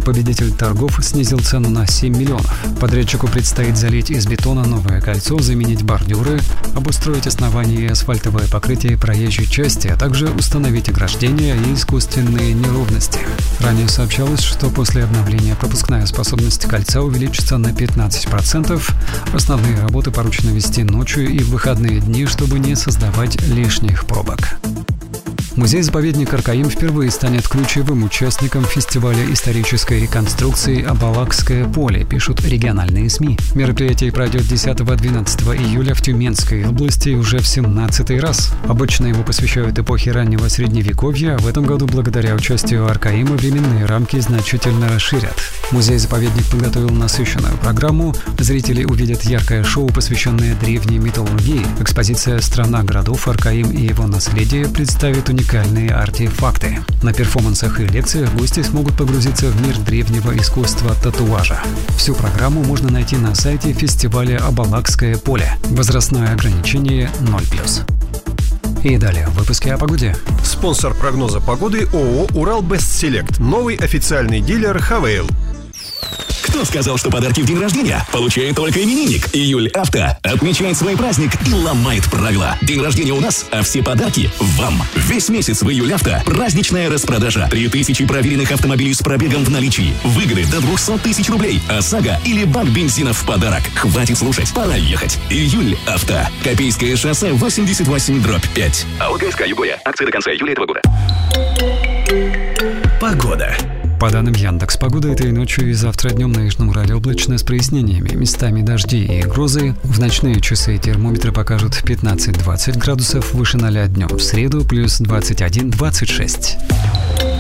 победитель торгов снизил цену на 7 миллионов. Подрядчику предстоит залить из бетона новое кольцо, заменить бордюры, обустроить основание и асфальтовое покрытие проезжей части, а также установить ограждения и искусственные неровности. Ранее сообщалось, что после обновления пропускная способность кольца увеличится на 15%. Основные работы поручено вести ночью и в выходные дни, чтобы не создавать лишних пробок. Музей-заповедник Аркаим впервые станет ключевым участником фестиваля исторической реконструкции «Абалакское поле», пишут региональные СМИ. Мероприятие пройдет 10-12 июля в Тюменской области уже в 17-й раз. Обычно его посвящают эпохе раннего Средневековья, а в этом году благодаря участию Аркаима временные рамки значительно расширят. Музей-заповедник подготовил насыщенную программу. Зрители увидят яркое шоу, посвященное древней мифологии. Экспозиция «Страна городов. Аркаим и его наследие» представит уникальные артефакты. На перформансах и лекциях гости смогут погрузиться в мир древнего искусства татуажа. Всю программу можно найти на сайте фестиваля «Абалакское поле». Возрастное ограничение 0+. И далее в выпуске о погоде. Спонсор прогноза погоды ООО «Урал-Бестселект». Новый официальный дилер «Хавейл». Кто сказал, что подарки в день рождения получает только именинник? Июль Авто отмечает свой праздник и ломает правила. День рождения у нас, а все подарки вам. Весь месяц в Июль Авто праздничная распродажа. 3000 проверенных автомобилей с пробегом в наличии. Выгоды до 200 тысяч рублей. ОСАГО или бак бензина в подарок. Хватит слушать, пора ехать. Июль Авто. Копейское шоссе 88/5. АО ГСК Югория. Акции до конца июля этого года. Погода. По данным Яндекс.Погоды, этой ночью и завтра днем на Южном Урале облачно с прояснениями. Местами дожди и грозы. В ночные часы термометры покажут 15-20 градусов выше 0 днем. В среду плюс 21-26.